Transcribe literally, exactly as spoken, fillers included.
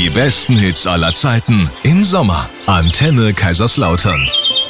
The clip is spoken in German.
Die besten Hits aller Zeiten im Sommer. Antenne Kaiserslautern.